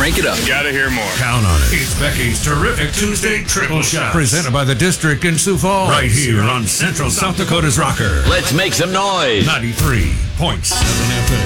Crank it up. Gotta hear more. Count on it. It's Becky's Terrific Tuesday Triple Shot. Presented by the District in Sioux Falls. Right here on Central South Dakota's Rocker. Let's make some noise. 93.7 FM.